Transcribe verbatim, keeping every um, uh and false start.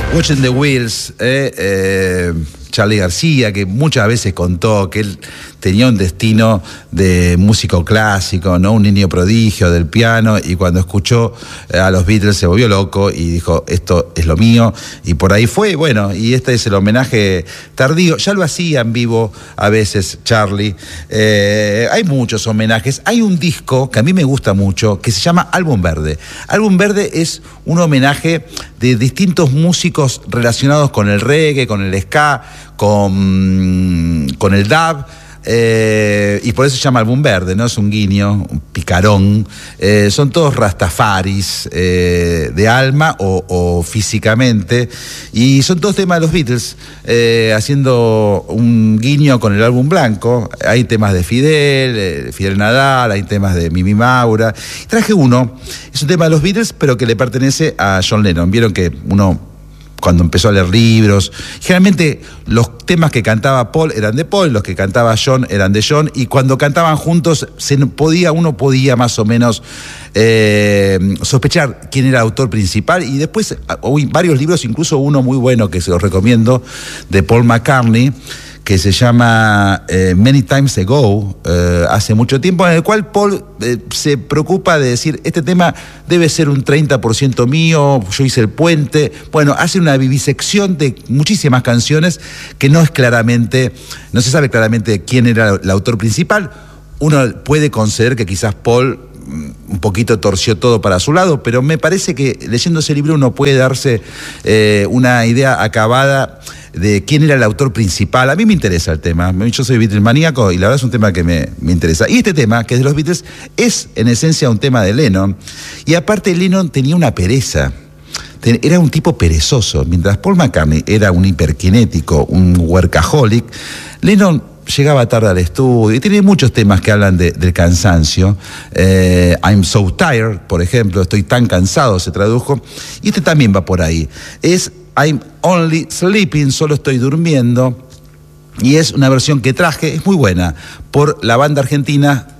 Watching the Wheels, eh, eh, Charly García, que muchas veces contó que él tenía un destino de músico clásico, ¿no? Un niño prodigio del piano, y cuando escuchó a los Beatles se volvió loco y dijo, esto es lo mío, y por ahí fue. Bueno, y este es el homenaje tardío. Ya lo hacía en vivo a veces Charly. Eh, hay muchos homenajes. Hay un disco que a mí me gusta mucho que se llama Álbum Verde. Álbum Verde es un homenaje de distintos músicos relacionados con el reggae, con el ska, con, con el dub. Eh, y por eso se llama Álbum Verde, ¿no? Es un guiño, un picarón. Eh, son todos rastafaris eh, de alma o, o físicamente. Y son todos temas de los Beatles, eh, haciendo un guiño con el álbum blanco. Hay temas de Fidel, eh, Fidel Nadal, hay temas de Mimi Maura. Traje uno, es un tema de los Beatles, pero que le pertenece a John Lennon. Vieron que uno, cuando empezó a leer libros, generalmente los temas que cantaba Paul eran de Paul, los que cantaba John eran de John, y cuando cantaban juntos se podía, uno podía más o menos eh, sospechar quién era el autor principal. Y después hay varios libros, incluso uno muy bueno que se los recomiendo, de Paul McCartney, que se llama eh, Many Times Ago, eh, hace mucho tiempo, en el cual Paul eh, se preocupa de decir, este tema debe ser un treinta por ciento mío, yo hice el puente. Bueno, hace una vivisección de muchísimas canciones que no es claramente, no se sabe claramente quién era el autor principal. Uno puede conceder que quizás Paul un poquito torció todo para su lado, pero me parece que leyendo ese libro uno puede darse eh, una idea acabada de quién era el autor principal. A mí me interesa el tema, yo soy Beatles maníaco y la verdad es un tema que me, me interesa. Y este tema, que es de los Beatles, es en esencia un tema de Lennon, y aparte Lennon tenía una pereza. Era un tipo perezoso. Mientras Paul McCartney era un hiperkinético, un workaholic, Lennon llegaba tarde al estudio, y tiene muchos temas que hablan de, del cansancio. eh, I'm so tired, por ejemplo, estoy tan cansado, se tradujo, y este también va por ahí. Es I'm only sleeping, solo estoy durmiendo, y es una versión que traje, es muy buena, por la banda argentina